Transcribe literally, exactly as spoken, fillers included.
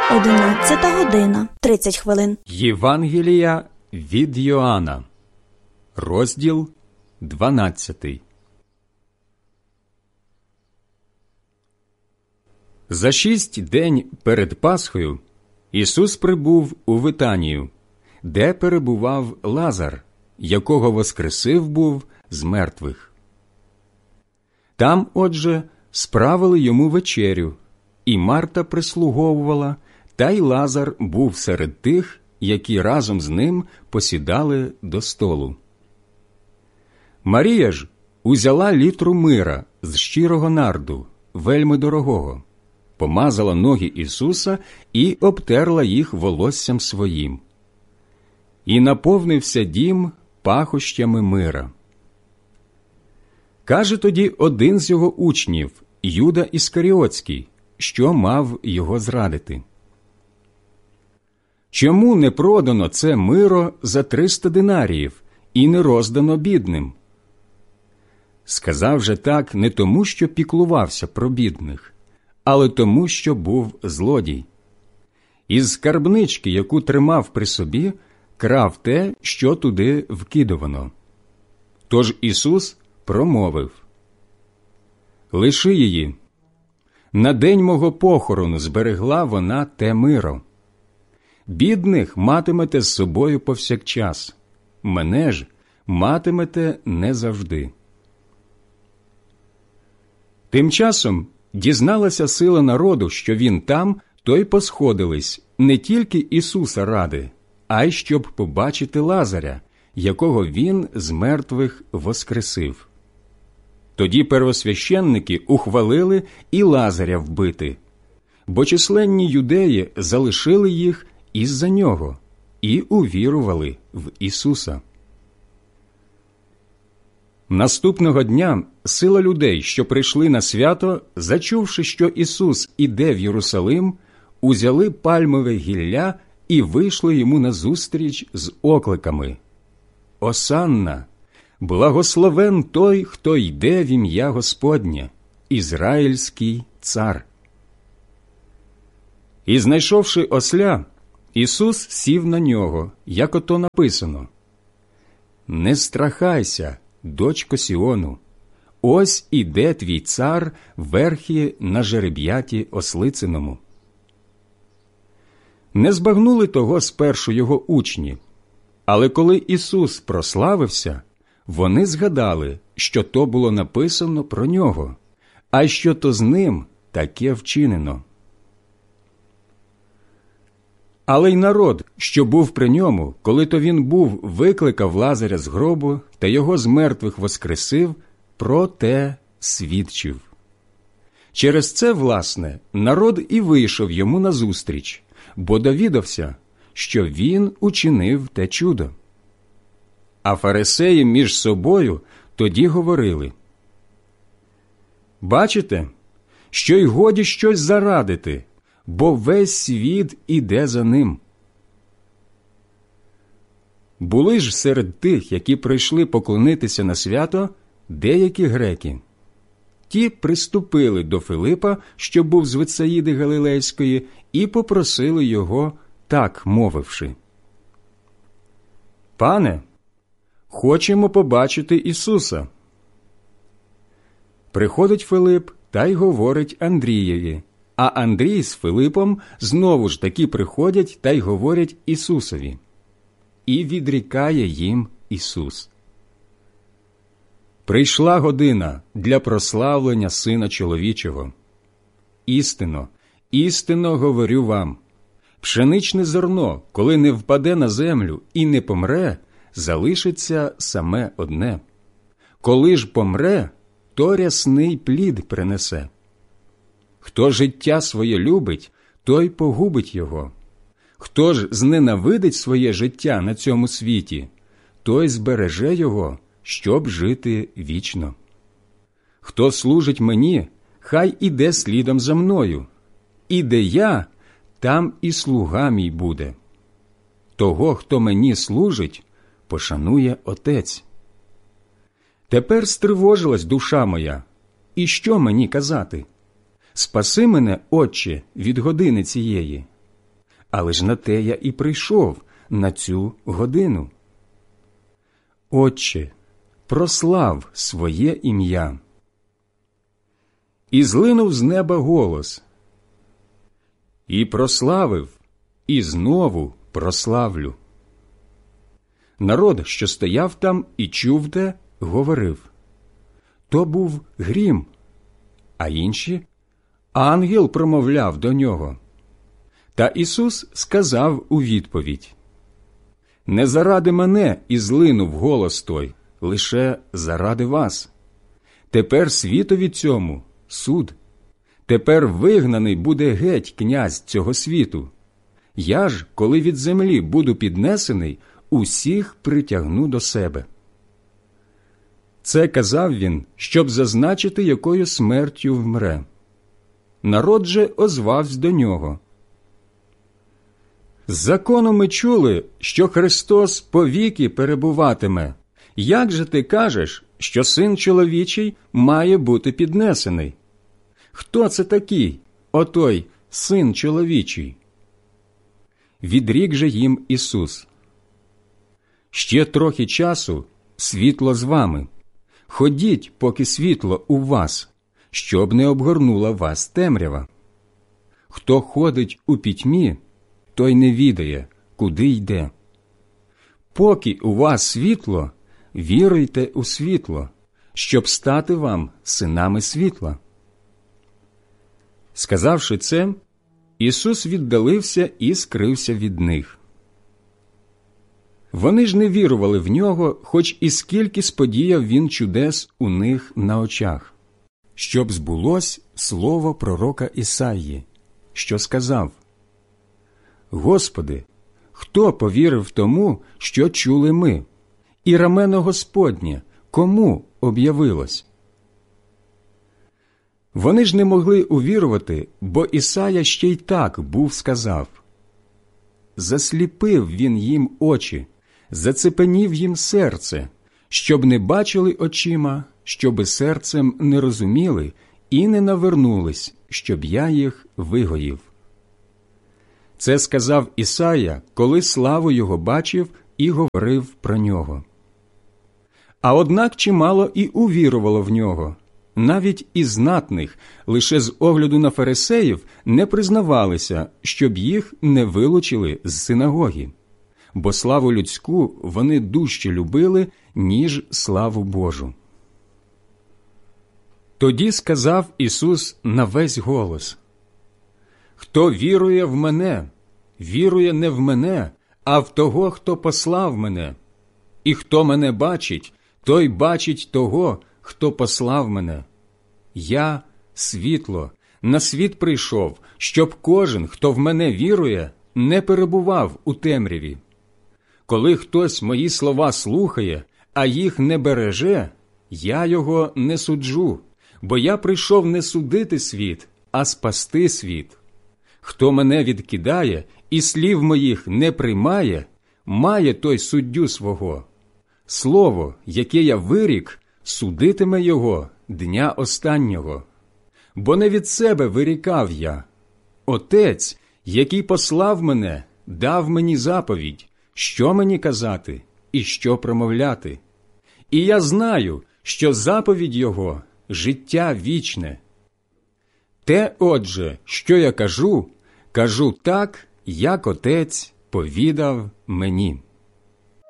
Одинадцята година, тридцять хвилин. Євангелія від Йоанна, розділ дванадцятий. За шість день перед Пасхою Ісус прибув у Витанію, де перебував Лазар, якого воскресив був з мертвих. Там, отже, справили йому вечерю, і Марта прислуговувала, та й Лазар був серед тих, які разом з ним посідали до столу. Марія ж узяла літру мира з щирого нарду, вельми дорогого, помазала ноги Ісуса і обтерла їх волоссям своїм. І наповнився дім пахощами мира. Каже тоді один з його учнів, Юда Іскаріотський, що мав його зрадити: «Чому не продано це миро за триста динаріїв і не роздано бідним?» Сказав же так не тому, що піклувався про бідних, але тому, що був злодій. Із скарбнички, яку тримав при собі, крав те, що туди вкидувано. Тож Ісус промовив: «Лиши її. На день мого похорону зберегла вона те миро. Бідних матимете з собою повсякчас, мене ж матимете не завжди». Тим часом дізналася сила народу, що він там, то й посходились не тільки Ісуса ради, а й щоб побачити Лазаря, якого він з мертвих воскресив. Тоді первосвященники ухвалили і Лазаря вбити, бо численні юдеї залишили їх із-за нього і увірували в Ісуса. Наступного дня сила людей, що прийшли на свято, зачувши, що Ісус іде в Єрусалим, узяли пальмове гілля і вийшли йому назустріч з окликами: «Осанна! Благословен той, хто йде в ім'я Господнє, Ізраїльський цар». І, знайшовши осля, Ісус сів на нього, як ото написано: «Не страхайся, дочко Сіону, ось іде твій цар верхи на жереб'яті ослициному». Не збагнули того спершу його учні, але коли Ісус прославився, вони згадали, що то було написано про нього, а що то з ним таке вчинено. Але й народ, що був при ньому, коли то він був викликав Лазаря з гробу та його з мертвих воскресив, про те свідчив. Через це, власне, народ і вийшов йому назустріч, бо довідався, що він учинив те чудо. А фарисеї між собою тоді говорили: «Бачите, що й годі щось зарадити, бо весь світ іде за ним». Були ж серед тих, які прийшли поклонитися на свято, деякі греки. Ті приступили до Филипа, що був з Витсаїди Галилейської, і попросили його, так мовивши: «Пане, хочемо побачити Ісуса». Приходить Филип та й говорить Андрієві, а Андрій з Филипом знову ж таки приходять та й говорять Ісусові. І відрікає їм Ісус: «Прийшла година для прославлення Сина Чоловічого. Істинно, істинно говорю вам, пшеничне зерно, коли не впаде на землю і не помре, залишиться саме одне. Коли ж помре, то рясний плід принесе. Хто життя своє любить, той погубить його. Хто ж зненавидить своє життя на цьому світі, той збереже його, щоб жити вічно. Хто служить мені, хай іде слідом за мною. І де я, там і слуга мій буде. Того, хто мені служить, пошанує Отець». Тепер стривожилась душа моя. І що мені казати? Спаси мене, Отче, від години цієї. але ж на те я і прийшов, на цю годину. Отче, прослав своє ім'я». І злинув з неба голос: «І прославив, і знову прославлю». Народ, що стояв там і чув те, говорив: «То був грім», а інші: «Ангел промовляв до нього». Та Ісус сказав у відповідь: «Не заради мене і злинув голос той, лише заради вас. Тепер світові цьому суд. Тепер вигнаний буде геть князь цього світу. Я ж, коли від землі буду піднесений, усіх притягну до себе». Це казав він, щоб зазначити, якою смертю вмре. Народ же озвався до нього: «З закону ми чули, що Христос повіки перебуватиме. Як же ти кажеш, що Син чоловічий має бути піднесений? Хто це такий, отой Син чоловічий?» Відрік же їм Ісус: «Ще трохи часу світло з вами. Ходіть, поки світло у вас, щоб не обгорнула вас темрява. Хто ходить у пітьмі, той не відає, куди йде. Поки у вас світло, віруйте у світло, щоб стати вам синами світла». Сказавши це, Ісус віддалився і скрився від них. Вони ж не вірували в Нього, хоч і скільки сподіяв Він чудес у них на очах, щоб збулось слово пророка Ісаї, що сказав: «Господи, хто повірив тому, що чули ми? І рамено Господнє кому об'явилось?» Вони ж не могли увірувати, бо Ісая ще й так був сказав: «Засліпив він їм очі, зацепенів їм серце, щоб не бачили очима, щоби серцем не розуміли і не навернулись, щоб я їх вигоїв». Це сказав Ісая, коли славу його бачив і говорив про нього. А однак чимало і увірувало в нього. Навіть і знатних, лише з огляду на фарисеїв, не признавалися, щоб їх не вилучили з синагоги, бо славу людську вони дужче любили, ніж славу Божу. Тоді сказав Ісус на весь голос: «Хто вірує в мене, вірує не в мене, а в того, хто послав мене. І хто мене бачить, той бачить того, хто послав мене. Я – світло, на світ прийшов, щоб кожен, хто в мене вірує, не перебував у темряві. Коли хтось мої слова слухає, а їх не береже, я його не суджу, бо я прийшов не судити світ, а спасти світ. Хто мене відкидає і слів моїх не приймає, має той суддю свого. Слово, яке я вирік, судитиме його дня останнього. Бо не від себе вирікав я. Отець, який послав мене, дав мені заповідь, що мені казати і що промовляти. І я знаю, що заповідь його – життя вічне. Те, отже, що я кажу, кажу так, як Отець повідав мені».